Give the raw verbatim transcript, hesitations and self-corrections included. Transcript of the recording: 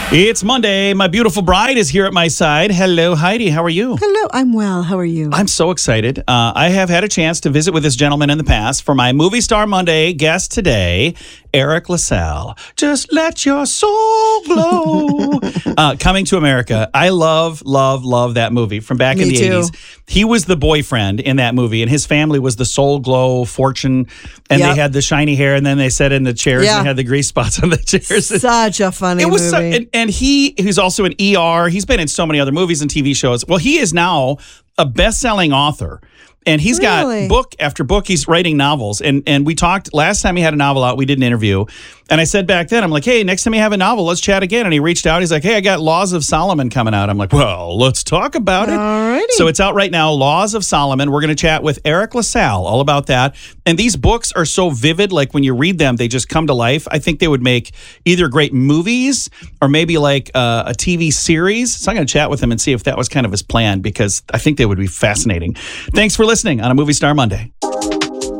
It's Monday. My beautiful bride is here at my side. Hello, Heidi. How are you? Hello, I'm well. How are you? I'm so excited. Uh, I have had a chance to visit with this gentleman in the past for my Movie Star Monday guest today, Eric LaSalle. Just let your soul glow. uh, Coming to America. I love, love, love that movie from back Me in the too. eighties. He was the boyfriend in that movie, and his family was the Soul Glow fortune, and Yep. they had the shiny hair, and then they sat in the chairs Yeah. and had the grease spots on the chairs. Such a funny It was movie. so, and, and he he's also an E R. He's been in so many other movies and T V shows. Well, he is now a best-selling author. And he's Really? got book after book. He's writing novels. And and we talked last time he had a novel out, we did an interview. And I said back then, I'm like, hey, next time you have a novel, let's chat again. And he reached out. He's like, hey, I got Laws of Solomon coming out. I'm like, well, let's talk about it. Alrighty. So it's out right now, Laws of Solomon. We're going to chat with Eric LaSalle all about that. And these books are so vivid. Like when you read them, they just come to life. I think they would make either great movies or maybe like uh, a T V series. So I'm going to chat with him and see if that was kind of his plan, because I think they would be fascinating. Thanks for listening on a Movie Star Monday.